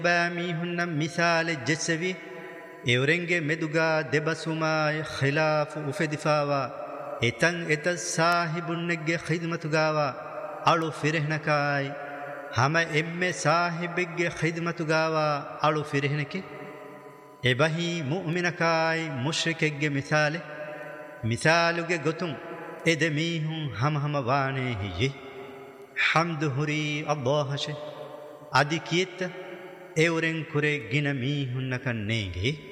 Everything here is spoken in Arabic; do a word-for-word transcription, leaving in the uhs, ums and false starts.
باميهن مثال جسوي اورنگه مدوغا دبسوماي خلاف وفدفاوا اتن ات صاحبنگه خدمتگاوا alу firehnakai hama emme sahibegge khidmatugawa alu firehneke ebahi mu'minakai mushrikegge misale misaluge gotun edemihun hama hama wane hiye hamdu huri allahashe adi kiyetta euren kure gina mihun nakan nege